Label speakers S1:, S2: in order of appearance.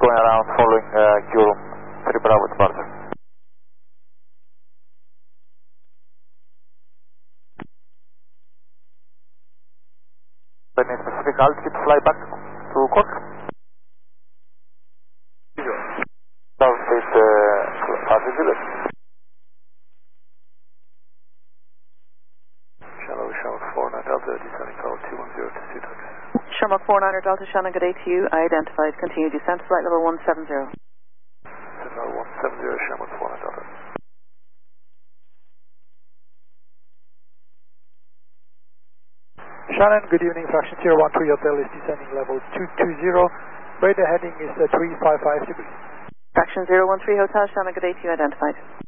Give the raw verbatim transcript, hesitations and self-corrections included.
S1: going around following uh, Gulum three Bravo departure. Any specific altitude fly back to Cork? South State uh, altitude. Shallow Shamrock four nine Delta, descending tower two one zero to two taxi.
S2: Shamrock four nine Delta, Shannon, good day to you. I identified. Continue descent, flight level one seven zero.
S1: Descent level one seven zero, Shamrock four nine Delta.
S3: Shannon, good evening. Fraction zero one three Hotel is descending level two two zero. Radar heading is uh, three five five degrees.
S2: Fraction zero one three Hotel, Shannon, good day to you. Identified.